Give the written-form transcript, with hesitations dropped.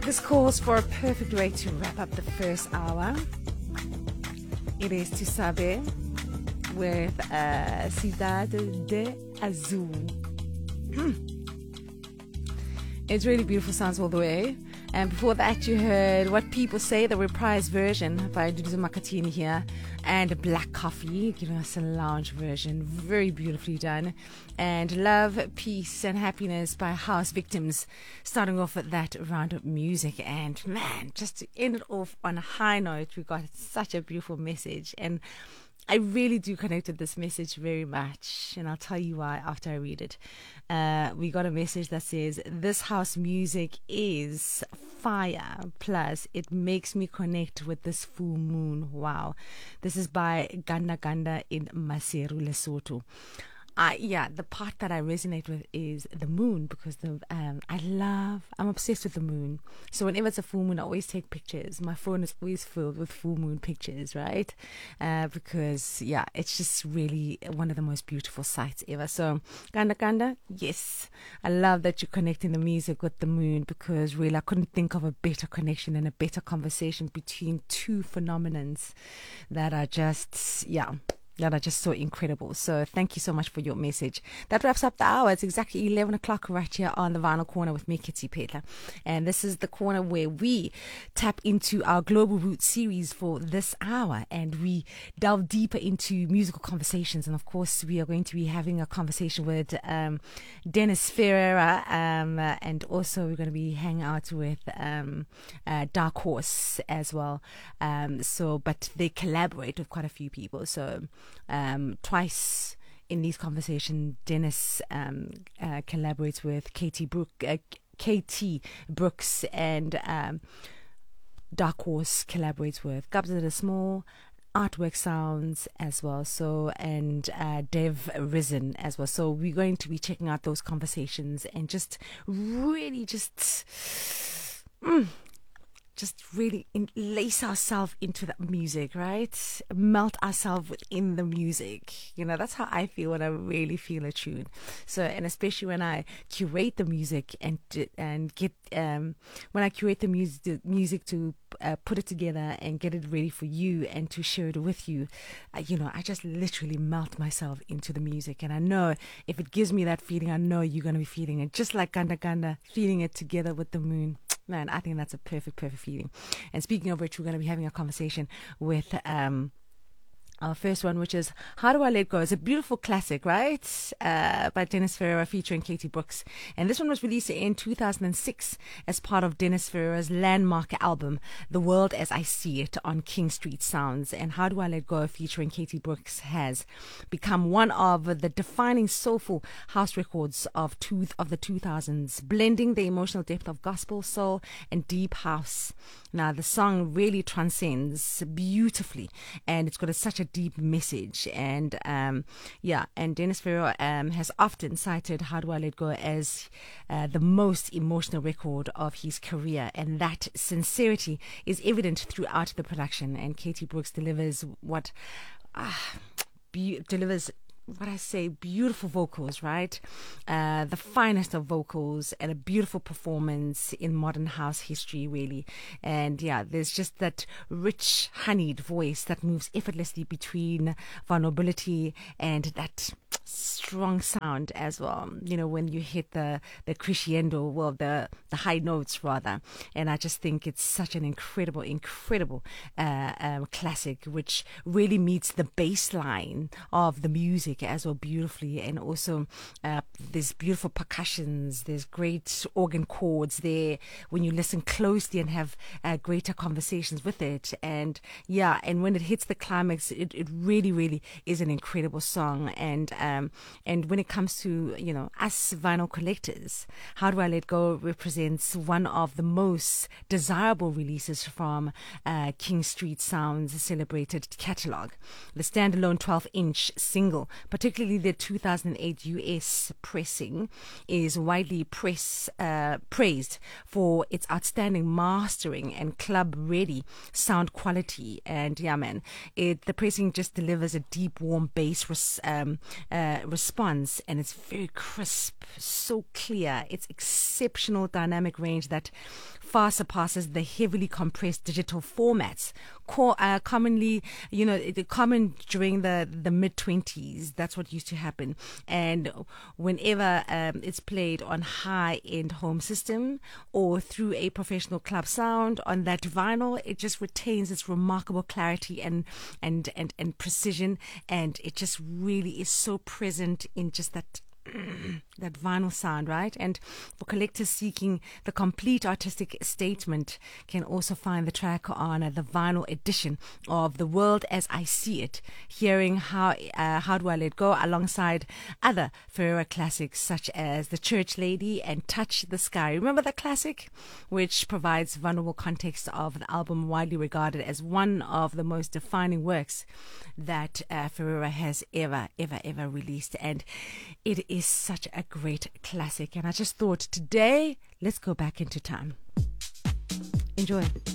This calls for a perfect way to wrap up the first hour. It is Tusabe with Cidade de Azul. It's really beautiful sounds all the way. And before that, you heard What People Say, the reprised version by Duduzo Makatini here, and Black Coffee, giving us a lounge version, very beautifully done. And Love, Peace, and Happiness by House Victims, starting off with that round of music. And man, just to end it off on a high note, we got such a beautiful message. And I really do connect with this message very much, and I'll tell you why after I read it. We got a message that says, this house music is fire, plus it makes me connect with this full moon. Wow. This is by Ganda Ganda in Maseru, Lesotho. The part that I resonate with is the moon, because I'm obsessed with the moon. So whenever it's a full moon, I always take pictures. My phone is always filled with full moon pictures, right? Because it's just really one of the most beautiful sights ever. So Ganda Ganda, yes, I love that you're connecting the music with the moon, because really I couldn't think of a better connection and a better conversation between two phenomenons that are just so incredible. So thank you so much for your message. That wraps up the hour. It's exactly 11 o'clock right here on the Vinyl Corner with me, Kitty Petla. And this is the corner where we tap into our Global Roots series for this hour, and we delve deeper into musical conversations. And of course, we are going to be having a conversation with Dennis Ferreira, and also we're going to be hanging out with Dark Horse as well. But they collaborate with quite a few people. So twice in these conversations, Dennis collaborates with KT Brooks, and Dark Horse collaborates with Gabza the Small, Artwork Sounds as well. So, and Dev Risen as well. So we're going to be checking out those conversations and just really really lace ourselves into that music, right? Melt ourselves within the music. That's how I feel when I really feel a tune. So, and especially when I curate the music and get when I curate the music to put it together and get it ready for you and to share it with you, I just literally melt myself into the music. And I know if it gives me that feeling, I know you're going to be feeling it, just like Ganda Ganda feeling it together with the moon. Man, I think that's a perfect feeling. And speaking of which, we're going to be having a conversation with our first one, which is How Do I Let Go? It's a beautiful classic, right? By Dennis Ferreira featuring Katie Brooks. And this one was released in 2006 as part of Dennis Ferreira's landmark album, The World As I See It, on King Street Sounds. And How Do I Let Go featuring Katie Brooks has become one of the defining soulful house records of the 2000s, blending the emotional depth of gospel, soul, and deep house. Now, the song really transcends beautifully, and it's got such a deep message. And and Dennis Ferreira has often cited How Do I Let Go as the most emotional record of his career, and that sincerity is evident throughout the production. And Katie Brooks delivers beautiful vocals, right? The finest of vocals, and a beautiful performance in modern house history, really. And there's just that rich, honeyed voice that moves effortlessly between vulnerability and that strong sound as well. When you hit the crescendo, the high notes rather. And I just think it's such an incredible classic, which really meets the bass line of the music as well beautifully. And also there's beautiful percussions, there's great organ chords there when you listen closely and have greater conversations with it. And when it hits the climax, it really is an incredible song. And when it comes to us vinyl collectors, How Do I Let Go represents one of the most desirable releases from King Street Sounds' celebrated catalog. The standalone 12-inch single, particularly the 2008 US pressing, is widely praised for its outstanding mastering and club-ready sound quality. And the pressing just delivers a deep, warm bass response response, and it's very crisp, so clear. It's exceptional dynamic range that far surpasses the heavily compressed digital formats. Commonly, common during the mid-20s. That's what used to happen. And whenever it's played on high-end home system or through a professional club sound on that vinyl, it just retains its remarkable clarity and precision, and it just really is so present in just that that vinyl sound, right? And for collectors seeking the complete artistic statement, can also find the track on the vinyl edition of The World as I See It, hearing How Do I Let Go alongside other Ferreira classics such as The Church Lady and Touch the Sky. Remember that classic? Which provides vulnerable context of the album, widely regarded as one of the most defining works that Ferreira has ever released. And it is such a great classic. And I just thought today, let's go back into time. Enjoy.